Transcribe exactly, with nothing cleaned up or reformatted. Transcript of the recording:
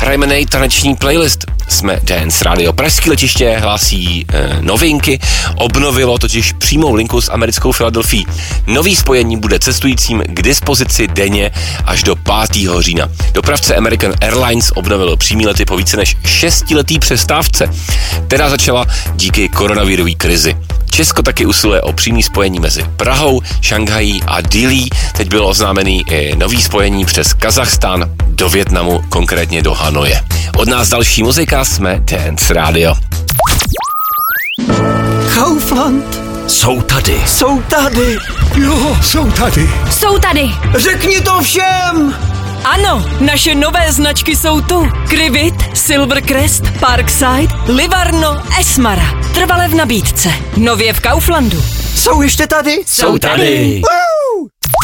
Hrajeme nejtaneční playlist. Jsme Dance Radio. Pražské letiště hlásí e, novinky. Obnovilo totiž přímou linku s americkou Filadelfií. Nový spojení bude cestujícím k dispozici denně až do pátého října. Dopravce American Airlines obnovilo přímý lety po více než šestiletý přestávce, která začala díky koronavirové krizi. Česko taky usiluje o přímý spojení mezi Prahou, Šanghají a Dillí. Teď bylo oznámený i nový spojení přes Kazachstán do Vietnamu, konkrétně do Hanoje. Od nás další muzika, jsme Dance Radio. Kaufland. Jsou tady. Jsou tady. Jo, jsou tady. Jsou tady. Řekni to všem. Ano, naše nové značky jsou tu. Krivit, Silvercrest, Parkside, Livarno, Esmara. Trvale v nabídce. Nově v Kauflandu. Jsou ještě tady? Jsou tady. Wow.